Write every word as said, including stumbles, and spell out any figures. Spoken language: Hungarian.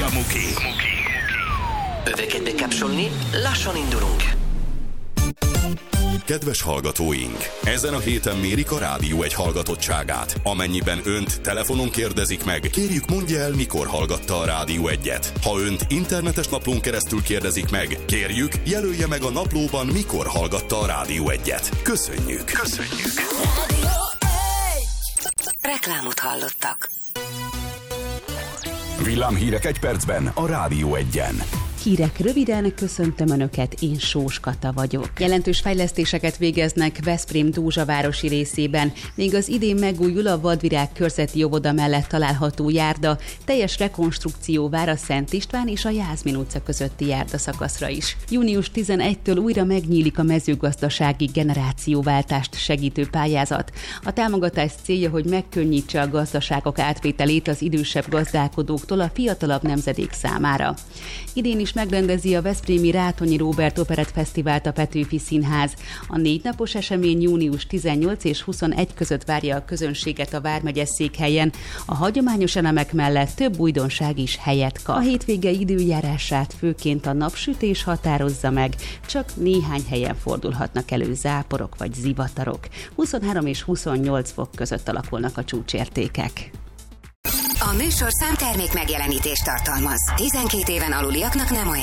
a Muki. Öveket bekapcsolni, lassan indulunk. Kedves hallgatóink! Ezen a héten mérik a Rádió egy hallgatottságát. Amennyiben önt telefonon kérdezik meg, kérjük mondja el, mikor hallgatta a Rádió egyet. Ha önt internetes naplón keresztül kérdezik meg, kérjük, jelölje meg a naplóban, mikor hallgatta a Rádió egyet. Köszönjük! Köszönjük! Reklámot hallottak. Villámhírek egy percben a Rádió egyen. Hírek röviden, köszöntöm Önöket, én Sós Kata vagyok. Jelentős fejlesztéseket végeznek Veszprém Dózsa városi részében, még az idén megújul a Vadvirág körzeti óvoda mellett található járda, teljes rekonstrukció vár a Szent István és a Jászmin utca közötti járdaszakaszra is. június tizenegyedikétől újra megnyílik a mezőgazdasági generációváltást segítő pályázat. A támogatás célja, hogy megkönnyítse a gazdaságok átvételét az idősebb gazdálkodóktól a fiatalabb nemzedék számára. Idén is megrendezi a veszprémi Rátonyi Róbert Operett Fesztivált a Petőfi Színház. A négy napos esemény június tizennyolcadika és huszonegyedike között várja a közönséget a vármegye székhelyen. A hagyományos elemek mellett több újdonság is helyet kap. A hétvége időjárását főként a napsütés határozza meg, csak néhány helyen fordulhatnak elő záporok vagy zivatarok. huszonhárom és huszonnyolc fok között alakulnak a csúcsértékek. A műsorszám termék megjelenítést tartalmaz. tizenkét éven aluliaknak nem ajánlott.